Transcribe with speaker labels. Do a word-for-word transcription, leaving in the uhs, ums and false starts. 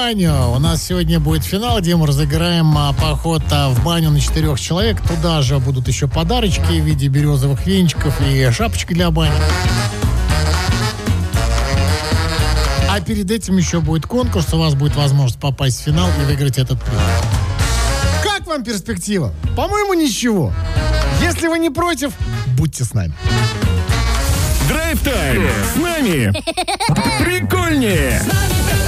Speaker 1: баню. У нас сегодня будет финал, где мы разыграем а, поход а, в баню на четырех человек. Туда же будут еще подарочки в виде березовых венчиков и шапочки для бани. А перед этим еще будет конкурс. У вас будет возможность попасть в финал и выиграть этот приз. Как вам перспектива? По-моему, ничего. Если вы не против, будьте с нами.
Speaker 2: Драйв-тайм с нами. Прикольнее.